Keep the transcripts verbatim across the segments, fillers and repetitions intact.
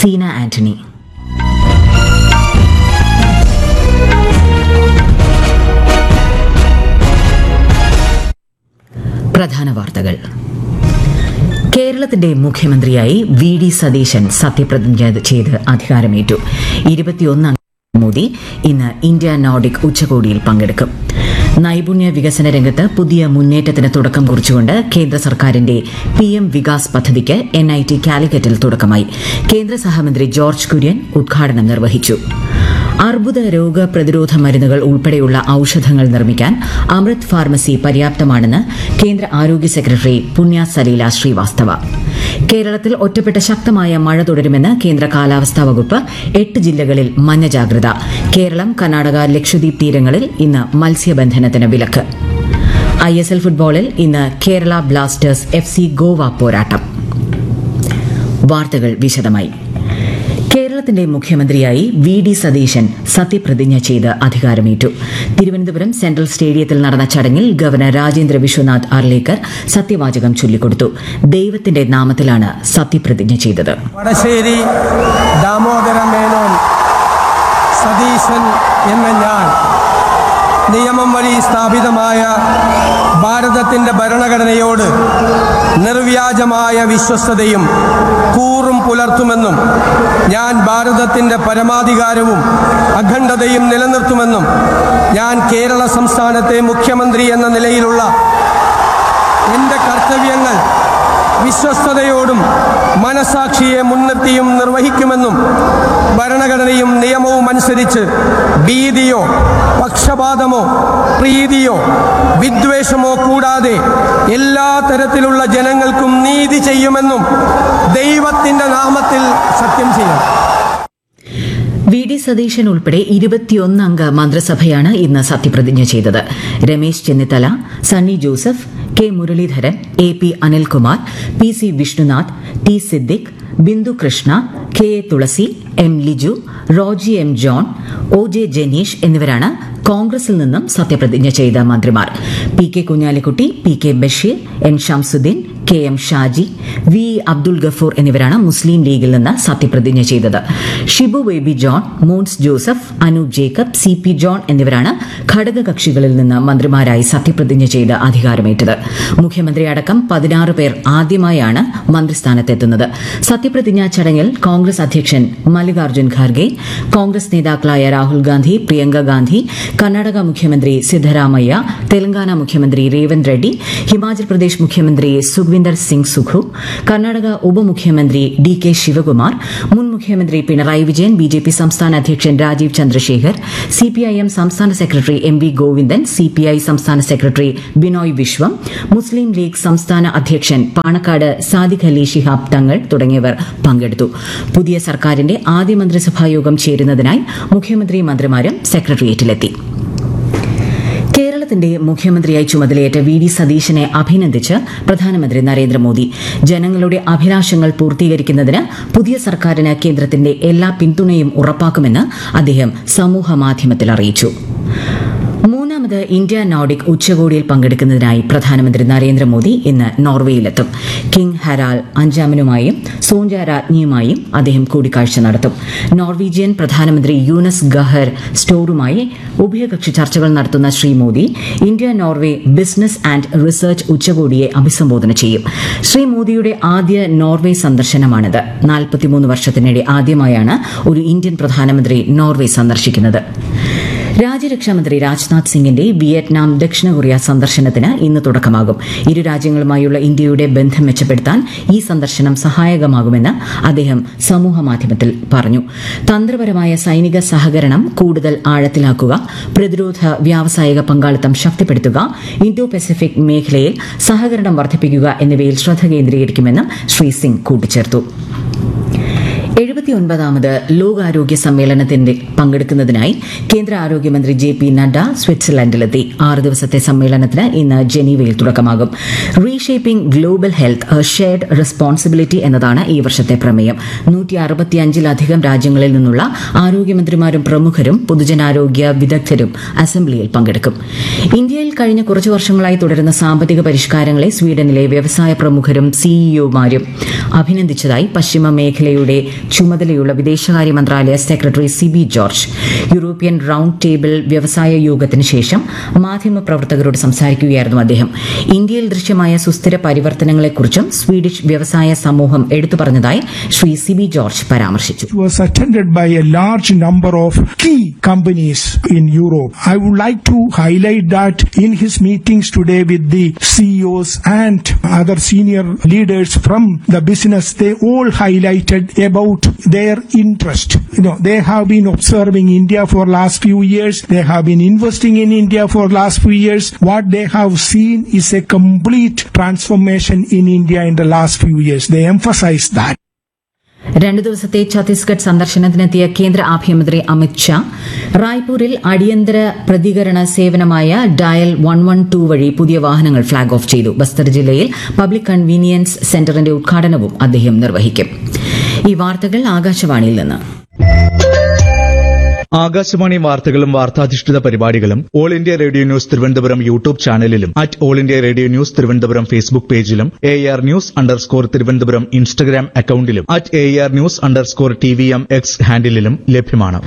സീന ആന്റണി. പ്രധാന വാർത്തകൾ. കേരളത്തിന്റെ മുഖ്യമന്ത്രിയായി വി ഡി സതീശൻ സത്യപ്രതിജ്ഞ ചെയ്ത് അധികാരമേറ്റു. ഇരുപത്തിയൊന്ന് മോദി ഇന്ന് ഇന്ത്യ നോർഡിക് ഉച്ചകോടിയിൽ പങ്കെടുക്കും. നൈപുണ്യ വികസന രംഗത്ത് പുതിയ മുന്നേറ്റത്തിന് തുടക്കം കുറിച്ചുകൊണ്ട് കേന്ദ്ര സർക്കാരിന്റെ പി എം വികാസ് പദ്ധതിക്ക് എൻ ഐ ടി കാലിക്കറ്റിൽ തുടക്കമായി. കേന്ദ്ര സഹമന്ത്രി ജോർജ് കുര്യൻ ഉദ്ഘാടനം നിർവഹിച്ചു. അർബുദ രോഗ പ്രതിരോധ മരുന്നുകൾ ഉൾപ്പെടെയുള്ള ഔഷധങ്ങൾ നിർമ്മിക്കാൻ അമൃത് ഫാർമസി പര്യാപ്തമാണെന്ന് കേന്ദ്ര ആരോഗ്യ സെക്രട്ടറി പുണ്യ സലീല ശ്രീവാസ്തവ. കേരളത്തിൽ ഒറ്റപ്പെട്ട ശക്തമായ മഴ തുടരുമെന്ന് കേന്ദ്ര കാലാവസ്ഥാ വകുപ്പ്. എട്ട് ജില്ലകളിൽ മഞ്ഞ ജാഗ്രത. കേരളം, കർണാടക, ലക്ഷദ്വീപ് തീരങ്ങളിൽ ഇന്ന് മത്സ്യബന്ധനത്തിന് വിലക്ക്. ഐ എസ് എൽ ഫുട്ബോളിൽ ഇന്ന് Kerala Blasters F C Goa പോരാട്ടം. വാർത്തകൾ വിശദമായി. കേരളത്തിന്റെ മുഖ്യമന്ത്രിയായി വി ഡി സതീശൻ സത്യപ്രതിജ്ഞ ചെയ്ത് അധികാരമേറ്റു. തിരുവനന്തപുരം സെൻട്രൽ സ്റ്റേഡിയത്തിൽ നടന്ന ചടങ്ങിൽ ഗവർണർ രാജേന്ദ്ര വിശ്വനാഥ് അർലേക്കർ സത്യവാചകം ചൊല്ലിക്കൊടുത്തു. ദൈവത്തിന്റെ നാമത്തിലാണ് സത്യപ്രതിജ്ഞ ചെയ്തത്. വടശ്ശേരി ദാമോദരൻ മേനോൻ സതീശൻ എന്ന ഞാൻ നിയമം വഴി സ്ഥാപിതമായ ഭാരതത്തിൻ്റെ ഭരണഘടനയോട് നിർവ്യാജമായ വിശ്വസ്തതയും കൂറും പുലർത്തുമെന്നും ഞാൻ ഭാരതത്തിൻ്റെ പരമാധികാരവും അഖണ്ഡതയും നിലനിർത്തുമെന്നും ഞാൻ കേരള സംസ്ഥാനത്തെ മുഖ്യമന്ത്രി എന്ന നിലയിലുള്ള എൻ്റെ കർത്തവ്യങ്ങൾ വിശ്വസ്തയോടും മനസാക്ഷിയെ മുൻനിർത്തിയും നിർവഹിക്കുമെന്നും ഭരണഘടനയും നിയമവും അനുസരിച്ച് ഭീതിയോ പക്ഷപാതമോ പ്രീതിയോ വിദ്വേഷമോ കൂടാതെ എല്ലാ തരത്തിലുള്ള ജനങ്ങൾക്കും നീതി ചെയ്യുമെന്നും ദൈവത്തിൻ്റെ നാമത്തിൽ സത്യം ചെയ്യും. വി ഡി സതീശൻ ഉൾപ്പെടെ ഇരുപത്തിയൊന്ന് അംഗ മന്ത്രിസഭയാണ് ഇന്ന് സത്യപ്രതിജ്ഞ ചെയ്തത്. Ramesh Chennithala, Sunny Joseph, K Muraleedharan, A P Anilkumar, P C Vishnunath, T Siddique, Bindu Krishna, K A Thulasi, M Liju, Roji M John, O J Janeesh എന്നിവരാണ് കോൺഗ്രസിൽ നിന്നും സത്യപ്രതിജ്ഞ ചെയ്ത മന്ത്രിമാർ. P K Kunhalikutty, P K Basheer, N Shamsuddin, K M Shaji, V Abdul Gafoor എന്നിവരാണ് മുസ്ലിം ലീഗിൽ നിന്ന് സത്യപ്രതിജ്ഞ ചെയ്തത്. Shibu baby John, Mons Joseph, Anoop Jacob, C P John എന്നിവരാണ് ഘടകകക്ഷികളിൽ നിന്ന് മന്ത്രിമാരായി സത്യപ്രതിജ്ഞ ചെയ്ത് അധികാരമേറ്റത്. മുഖ്യമന്ത്രി അടക്കം പതിനാറ് പേർ ആദ്യമായാണ് മന്ത്രിസ്ഥാനത്തെത്തുന്നത്. സത്യപ്രതിജ്ഞാ ചടങ്ങിൽ കോൺഗ്രസ് അധ്യക്ഷൻ മല്ലികാർജ്ജുൻ ഖാർഗെ, കോൺഗ്രസ് നേതാക്കളായ രാഹുൽ ഗാന്ധി, പ്രിയങ്ക ഗാന്ധി, കർണാടക മുഖ്യമന്ത്രി സിദ്ധരാമയ്യ, തെലങ്കാന മുഖ്യമന്ത്രി രേവന്ത് റെഡ്ഡി, ഹിമാചൽ പ്രദേശ് മുഖ്യമന്ത്രി സുഖ്വിന്ദർ സിംഗ് സുഖു, കർണാടക ഉപമുഖ്യമന്ത്രി ഡി കെ ശിവകുമാർ, മുൻ മുഖ്യമന്ത്രി Pinarayi Vijayan, B J P സംസ്ഥാന അധ്യക്ഷൻ Rajeev Chandrasekhar, C P I M സംസ്ഥാന secretary M V Govindan, C P I സംസ്ഥാന സെക്രട്ടറി ബിനോയ് വിശ്വം, മുസ്ലിം ലീഗ് സംസ്ഥാന അധ്യക്ഷൻ പാണക്കാട് സാദിഖ് അലി ശിഹാബ് തങ്ങൾ തുടങ്ങിയവർ പങ്കെടുത്തു. പുതിയ സർക്കാരിന്റെ ആദ്യ മന്ത്രിസഭാ യോഗം ചേരുന്നതിനായി മുഖ്യമന്ത്രി മന്ത്രിമാരും സെക്രട്ടേറിയറ്റിലെത്തി. കേരളത്തിന്റെ മുഖ്യമന്ത്രിയായി ചുമതലയേറ്റ വി ഡി സതീശനെ അഭിനന്ദിച്ച് പ്രധാനമന്ത്രി നരേന്ദ്രമോദി. ജനങ്ങളുടെ അഭിലാഷങ്ങൾ പൂർത്തീകരിക്കുന്നതിന് പുതിയ സർക്കാരിന് കേന്ദ്രത്തിന്റെ എല്ലാ പിന്തുണയും ഉറപ്പാക്കുമെന്ന് അദ്ദേഹം സമൂഹമാധ്യമത്തിൽ അറിയിച്ചു. മൂന്നാമത് ഇന്ത്യ നോർഡിക് ഉച്ചകോടിയിൽ പങ്കെടുക്കുന്നതിനായി പ്രധാനമന്ത്രി നരേന്ദ്രമോദി ഇന്ന് നോർവേയിലെത്തും. കിങ് ഹരാൽ അഞ്ചാമനുമായും സോഞ്ച രാജ്ഞിയുമായും അദ്ദേഹം കൂടിക്കാഴ്ച നടത്തും. നോർവീജിയൻ പ്രധാനമന്ത്രി യൂനസ് ഗഹർ സ്റ്റോറുമായി ഉഭയകക്ഷി ചർച്ചകൾ നടത്തുന്ന Shri Modi India Norway business and research ഉച്ചകോടിയെ അഭിസംബോധന ചെയ്യും. ശ്രീ മോദിയുടെ ആദ്യ നോർവേ സന്ദർശനമാണിത്. നാൽപ്പത്തിമൂന്ന് വർഷത്തിനിടെ ആദ്യമായാണ് ഒരു ഇന്ത്യൻ പ്രധാനമന്ത്രി നോർവേ സന്ദർശിക്കുന്നത്. രാജ്യരക്ഷാമന്ത്രി രാജ്നാഥ് സിംഗിന്റെ വിയറ്റ്നാം, ദക്ഷിണ കൊറിയ സന്ദർശനത്തിന് ഇന്ന് തുടക്കമാകും. ഇരു രാജ്യങ്ങളുമായുള്ള ഇന്ത്യയുടെ ബന്ധം മെച്ചപ്പെടുത്താൻ ഈ സന്ദർശനം സഹായകമാകുമെന്ന് അദ്ദേഹം സമൂഹമാധ്യമത്തിൽ പറഞ്ഞു. തന്ത്രപരമായ സൈനിക സഹകരണം കൂടുതൽ ആഴത്തിലാക്കുക, പ്രതിരോധ വ്യാവസായിക പങ്കാളിത്തം ശക്തിപ്പെടുത്തുക, ഇന്തോ പസഫിക് മേഖലയിൽ സഹകരണം വർദ്ധിപ്പിക്കുക എന്നിവയിൽ ശ്രദ്ധ കേന്ദ്രീകരിക്കുമെന്നും ശ്രീ സിംഗ് കൂട്ടിച്ചേർത്തു. എഴുപത്തിയൊൻപതാമത് ലോകാരോഗ്യ സമ്മേളനത്തിന്റെ പങ്കെടുക്കുന്നതിനായി കേന്ദ്ര ആരോഗ്യമന്ത്രി ജെ പി നഡ്ഡ സ്വിറ്റ്സർലൻഡിലെത്തി. ആറ് ദിവസത്തെ സമ്മേളനത്തിന് ഇന്ന് ജനീവയിൽ തുടക്കമാകും. Reshaping global health, A shared responsibility എന്നതാണ് ഈ വർഷത്തെ പ്രമേയം. നൂറ്റി അറുപത്തിയഞ്ചിലധികം രാജ്യങ്ങളിൽ നിന്നുള്ള ആരോഗ്യമന്ത്രിമാരും പ്രമുഖരും പൊതുജനാരോഗ്യ വിദഗ്ധരും അസംബ്ലിയിൽ പങ്കെടുക്കും. ഇന്ത്യയിൽ കഴിഞ്ഞ കുറച്ചു വർഷങ്ങളായി തുടരുന്ന സാമ്പത്തിക പരിഷ്കാരങ്ങളെ സ്വീഡനിലെ വ്യവസായ പ്രമുഖരും സിഇഒമാരും അഭിനന്ദിച്ചതായി പശ്ചിമ മേഖലയുടെ ചുമതലയുള്ള വിദേശകാര്യ മന്ത്രാലയ secretary Sibi George. European round table വ്യവസായ യോഗത്തിന് ശേഷം മാധ്യമപ്രവർത്തകരോട് സംസാരിക്കുകയായിരുന്നു അദ്ദേഹം. ഇന്ത്യയിൽ ദൃശ്യമായ സുസ്ഥിര പരിവർത്തനങ്ങളെക്കുറിച്ചും സ്വീഡിഷ് വ്യവസായ സമൂഹം എടുത്തു പറഞ്ഞതായി ശ്രീ സിബി ജോർജ് പരാമർശിച്ചു. Was attended by a large number of key companies in Europe. I would like to highlight that in his meetings today with the C E Os and other senior leaders from the business, they all highlighted about their interest. You know, they have been observing India for last few years. They have been investing in India for last few years. What they have seen is a complete transformation in India in the last few years. They emphasize that. രണ്ടു ദിവസത്തെ ഛത്തീസ്ഗഡ് സന്ദർശനത്തിനെത്തിയ കേന്ദ്ര ആഭ്യന്തരമന്ത്രി അമിത് ഷാ റായ്പൂരിൽ അടിയന്തര പ്രതികരണ സേവനമായ dial one one two വഴി പുതിയ വാഹനങ്ങൾ flag off ചെയ്തു. ബസ്തർ ജില്ലയിൽ പബ്ലിക് കൺവീനിയൻസ് സെന്ററിന്റെ ഉദ്ഘാടനവും അദ്ദേഹം നിർവഹിക്കും. ഈ വാർത്തകൾ ആകാശവാണിയിൽ നിന്ന്. ആകാശവാണി വാർത്തകളും വാർത്താധിഷ്ഠിത പരിപാടികളും all India radio news Thiruvananthapuram YouTube ചാനലിലും at all India radio news Thiruvananthapuram Facebook പേജിലും A R news underscore Thiruvananthapuram Instagram അക്കൌണ്ടിലും at A R news underscore T V M X ഹാൻഡിലും ലഭ്യമാണ്.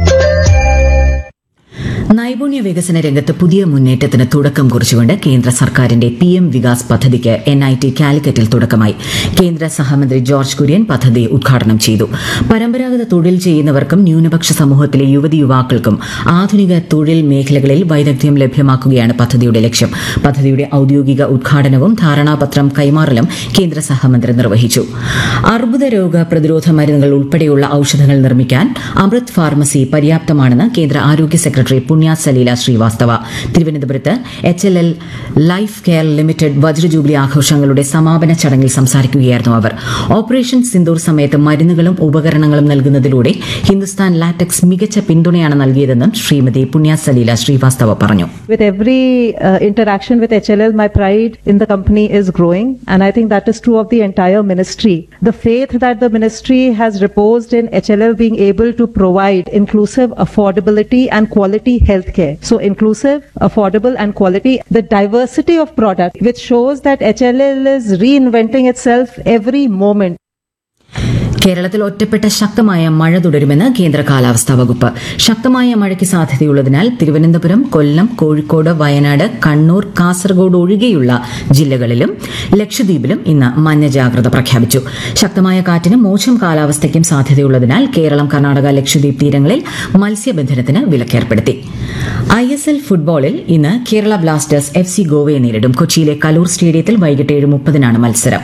നൈപുണ്യ വികസന രംഗത്ത് പുതിയ മുന്നേറ്റത്തിന് തുടക്കം കുറിച്ചുകൊണ്ട് കേന്ദ്ര സർക്കാരിന്റെ പി എം വികാസ് പദ്ധതിക്ക് എൻ ഐ ടി കാലിക്കറ്റിൽ തുടക്കമായി. കേന്ദ്ര സഹമന്ത്രി ജോർജ് കുര്യൻ പദ്ധതി ഉദ്ഘാടനം ചെയ്തു. പരമ്പരാഗത തൊഴിൽ ചെയ്യുന്നവർക്കും ന്യൂനപക്ഷ സമൂഹത്തിലെ യുവതി യുവാക്കൾക്കും ആധുനിക തൊഴിൽ മേഖലകളിൽ വൈദഗ്ധ്യം ലഭ്യമാക്കുകയാണ് പദ്ധതിയുടെ ലക്ഷ്യം. പദ്ധതിയുടെ ഔദ്യോഗിക ഉദ്ഘാടനവും ധാരണാപത്രം കൈമാറലും കേന്ദ്ര സഹമന്ത്രി നിർവഹിച്ചു. അർബുദ രോഗ പ്രതിരോധ മരുന്നുകൾ ഉൾപ്പെടെയുള്ള ഔഷധങ്ങൾ നിർമ്മിക്കാൻ അമൃത് ഫാർമസി പര്യാപ്തമാണെന്ന് കേന്ദ്ര ആരോഗ്യ സെക്രട്ടറി പുണ്യ സലീല ശ്രീവാസ്തവ തിരുവനന്തപുരത്ത് H L L life care limited വജ്രജൂബിലി ആഘോഷങ്ങളുടെ സമാപന ചടങ്ങിൽ സംസാരിക്കുകയായിരുന്നു അവർ. ഓപ്പറേഷൻ സിന്ദൂർ സമയത്ത് മരുന്നുകളും ഉപകരണങ്ങളും നൽകുന്നതിലൂടെ ഹിന്ദുസ്ഥാൻ ലാറ്റക്സ് മികച്ച പിന്തുണയാണ് നൽകിയതെന്നും ശ്രീമതി പുണ്യ സലീല ശ്രീവാസ്തവ പറഞ്ഞു. With every uh, interaction with H L L, my pride in the company is growing, and I think that is true of the entire ministry. The faith that the ministry has reposed in H L L being able to provide inclusive affordability and quality healthcare. So inclusive, affordable and quality. The diversity of product which shows that H L L is reinventing itself every moment. കേരളത്തിൽ ഒറ്റപ്പെട്ട ശക്തമായ മഴ തുടരുമെന്ന് കേന്ദ്ര കാലാവസ്ഥാ വകുപ്പ്. ശക്തമായ മഴയ്ക്ക് സാധ്യതയുള്ളതിനാൽ തിരുവനന്തപുരം, കൊല്ലം, കോഴിക്കോട്, വയനാട്, കണ്ണൂർ, കാസർഗോഡ് ഒഴികെയുള്ള ജില്ലകളിലും ലക്ഷദ്വീപിലും ഇന്ന് മഞ്ഞ ജാഗ്രത പ്രഖ്യാപിച്ചു. ശക്തമായ കാറ്റിനും മോശം കാലാവസ്ഥയ്ക്കും സാധ്യതയുള്ളതിനാൽ കേരളം, കർണാടക, ലക്ഷദ്വീപ് തീരങ്ങളിൽ മത്സ്യബന്ധനത്തിന് വിലക്കേർപ്പെടുത്തി. ഐ എസ് എൽ ഫുട്ബോളിൽ ഇന്ന് കേരള ബ്ലാസ്റ്റേഴ്സ് എഫ് സി ഗോവയെ നേരിടും. കൊച്ചിയിലെ കലൂർ സ്റ്റേഡിയത്തിൽ വൈകിട്ട് ഏഴ് മുപ്പതിനാണ് മത്സരം.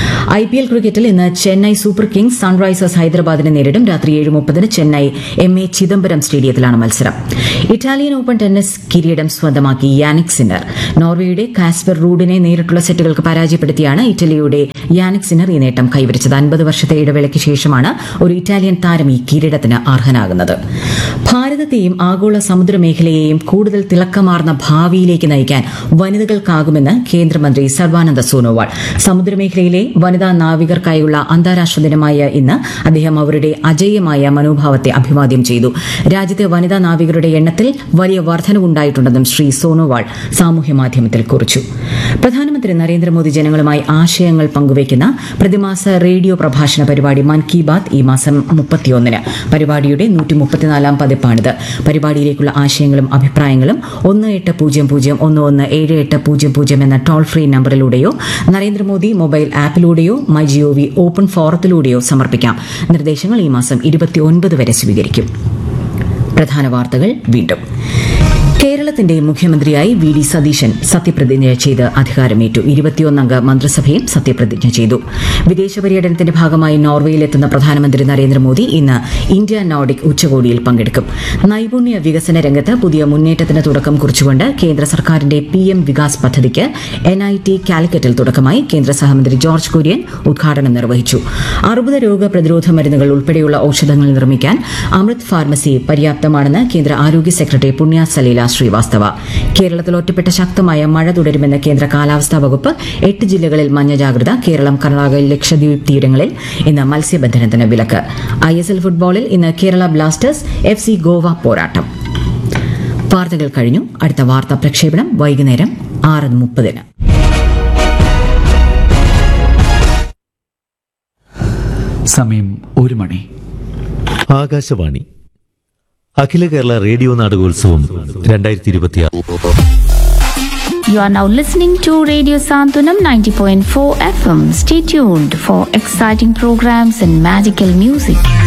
ഐ പി എൽ ക്രിക്കറ്റിൽ ഇന്ന് ചെന്നൈ സൂപ്പർ കിങ്സ് സൺറൈസേഴ്സ് ഹൈദരാബാദിനെ നേരിടും. രാത്രി ഏഴ് മുപ്പതിന് ചെന്നൈ എം എ ചിദംബരം സ്റ്റേഡിയത്തിലാണ് മത്സരം. ഇറ്റാലിയൻ ഓപ്പൺ ടെന്നീസ് കിരീടം സ്വന്തമാക്കി യാനിക് സിന്നർ. നോർവേയുടെ കാസ്പർ റൂഡിനെ നേരിട്ടുള്ള സെറ്റുകൾക്ക് പരാജയപ്പെടുത്തിയാണ് ഇറ്റലിയുടെ യാനിക് സിന്നർ ഈ നേട്ടം കൈവരിച്ചത്. അൻപത് വർഷത്തെ ഇടവേളയ്ക്ക് ശേഷമാണ് ഒരു ഇറ്റാലിയൻ താരം ഈ കിരീടത്തിന് അർഹനാകുന്നത്. ഭാരതത്തെയും ആഗോള സമുദ്രമേഖലയെയും കൂടുതൽ തിളക്കമാർന്ന ഭാവിയിലേക്ക് നയിക്കാൻ വനിതകൾക്കാകുമെന്ന് കേന്ദ്രമന്ത്രി സർബാനന്ദ സോനോവാൾ. സമുദ്രമേഖലയിലെ വനിതാ നാവികർക്കായുള്ള അന്താരാഷ്ട്ര ദിനമായ ഇന്ന് അദ്ദേഹം അവരുടെ അജയ്യമായ മനോഭാവത്തെ അഭിവാദ്യം ചെയ്തു. രാജ്യത്തെ വനിതാ നാവികരുടെ എണ്ണത്തിൽ വലിയ വർധനവുണ്ടായിട്ടുണ്ടെന്നും ശ്രീ സോനോവാൾ സാമൂഹ്യമാധ്യമത്തിൽ കുറിച്ചു. പ്രധാനമന്ത്രി നരേന്ദ്രമോദി ജനങ്ങളുമായി ആശയങ്ങൾ പങ്കുവയ്ക്കുന്ന പ്രതിമാസ റേഡിയോ പ്രഭാഷണ പരിപാടി മൻ കി ബാത് ഈ മാസം മുപ്പത്തിയൊന്നിന്. പരിപാടിയുടെ നൂറ്റി മുപ്പത്തിനാലാം പതിപ്പാണിത്. പരിപാടിയിലേക്കുള്ള ആശയങ്ങളും അഭിപ്രായങ്ങളും ഒന്ന് എട്ട് പൂജ്യം പൂജ്യം ഒന്ന് ഒന്ന് ഏഴ് എട്ട് പൂജ്യം പൂജ്യം എന്ന toll free നമ്പറിലൂടെയോ Narendra Modi mobile ആപ്പിലൂടെയോ my G O V open ഫോറത്തിലൂടെയോ സമർപ്പിക്കാം. നിർദ്ദേശങ്ങൾ ഈ മാസം ഇരുപത്തിയൊൻപത് വരെ സ്വീകരിക്കും. പ്രധാന വാർത്തകൾ വീണ്ടും. കേരളത്തിന്റെ മുഖ്യമന്ത്രിയായി വി ഡി സതീശൻ സത്യപ്രതിജ്ഞ ചെയ്ത് അധികാരമേറ്റു. ഇരുപത്തിയൊന്നംഗ മന്ത്രിസഭയും സത്യപ്രതിജ്ഞ ചെയ്തു. വിദേശ പര്യടനത്തിന്റെ ഭാഗമായി നോർവേയിലെത്തുന്ന പ്രധാനമന്ത്രി നരേന്ദ്രമോദി ഇന്ന് ഇന്ത്യ നോർഡിക് ഉച്ചകോടിയിൽ പങ്കെടുക്കും. നൈപുണ്യ വികസന രംഗത്ത് പുതിയ മുന്നേറ്റത്തിന് തുടക്കം കുറിച്ചുകൊണ്ട് കേന്ദ്ര സർക്കാരിന്റെ പി എം വികാസ് പദ്ധതിക്ക് എൻ ഐ ടി കാലിക്കറ്റിൽ തുടക്കമായി. കേന്ദ്ര സഹമന്ത്രി ജോർജ് കുര്യൻ ഉദ്ഘാടനം നിർവഹിച്ചു. അർബുദ രോഗ പ്രതിരോധ മരുന്നുകൾ ഉൾപ്പെടെയുള്ള ഔഷധങ്ങൾ നിർമ്മിക്കാൻ അമൃത് ഫാർമസി പര്യാപ്തമാണെന്ന് കേന്ദ്ര ആരോഗ്യ സെക്രട്ടറി പുണ്യ സലീല ശ്രീവാസ്തവ. കേരളത്തിൽ ഒറ്റപ്പെട്ട ശക്തമായ മഴ തുടരുമെന്ന് കേന്ദ്ര കാലാവസ്ഥാ വകുപ്പ്. എട്ട് ജില്ലകളിൽ മഞ്ഞ ജാഗ്രത. കേരളം, കർണാടക, ലക്ഷദ്വീപ് തീരങ്ങളിൽ ഇന്ന് മത്സ്യബന്ധനത്തിന് വിലക്ക്. ഐ എസ് എൽ ഫുട്ബോളിൽ ഇന്ന് Kerala Blasters F C Goa പോരാട്ടം. വാർത്തകൾ കഴിഞ്ഞു. അടുത്ത വാർത്താ പ്രക്ഷേപണം വൈകുന്നേരം ആറ് മുപ്പതിന്. സമയം ഒരു മണി. ആകാശവാണി അഖില കേരള റേഡിയോ നാടകോത്സവം രണ്ടായിരത്തി ഇരുപത്തിയാറ്. You are now listening to Radio Santunam ninety point four F M. Stay tuned for exciting programs and magical music.